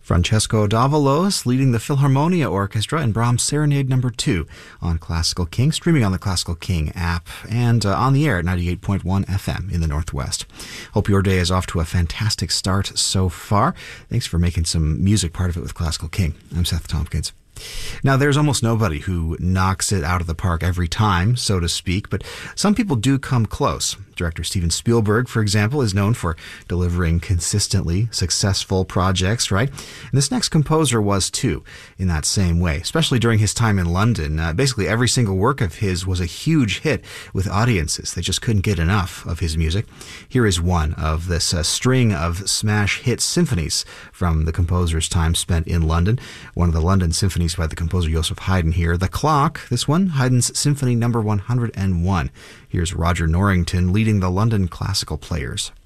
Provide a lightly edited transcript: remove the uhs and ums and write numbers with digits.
Francesco Davalos leading the Philharmonia Orchestra in Brahms' Serenade No. 2 on Classical King, streaming on the Classical King app and on the air at 98.1 FM in the Northwest. Hope your day is off to a fantastic start so far. Thanks for making some music part of it with Classical King. I'm Seth Tompkins. Now, there's almost nobody who knocks it out of the park every time, so to speak, but some people do come close. Director Steven Spielberg, for example, is known for delivering consistently successful projects, right? And this next composer was too, in that same way, especially during his time in London. Basically, every single work of his was a huge hit with audiences. They just couldn't get enough of his music. Here is one of this string of smash hit symphonies from the composer's time spent in London. One of the London symphonies by the composer Joseph Haydn here. The Clock, this one, Haydn's Symphony No. 101. Here's Roger Norrington leading the London Classical Players.